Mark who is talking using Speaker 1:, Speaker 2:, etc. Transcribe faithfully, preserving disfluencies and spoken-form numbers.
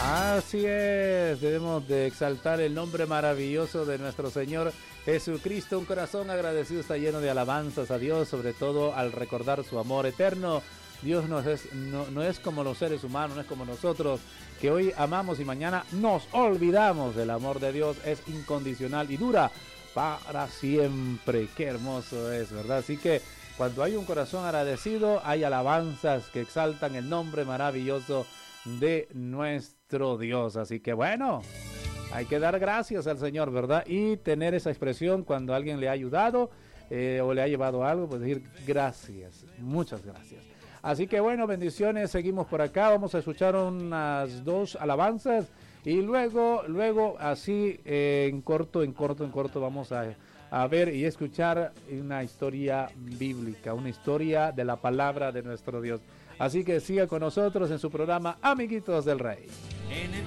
Speaker 1: Así es, debemos de exaltar el nombre maravilloso de nuestro Señor Jesucristo. Un corazón agradecido está lleno de alabanzas a Dios, sobre todo al recordar su amor eterno. Dios no es, no, no es como los seres humanos, no es como nosotros, que hoy amamos y mañana nos olvidamos del amor de Dios. Es incondicional y dura para siempre. Qué hermoso es, ¿verdad? Así que cuando hay un corazón agradecido, hay alabanzas que exaltan el nombre maravilloso de nuestro Dios. Así que bueno, hay que dar gracias al Señor, ¿verdad? Y tener esa expresión cuando alguien le ha ayudado eh, o le ha llevado algo, pues decir gracias, muchas gracias. Así que bueno, bendiciones, seguimos por acá, vamos a escuchar unas dos alabanzas y luego, luego así eh, en corto, en corto, en corto vamos a, a ver y escuchar una historia bíblica, una historia de la palabra de nuestro Dios. Así que siga con nosotros en su programa Amiguitos del Rey.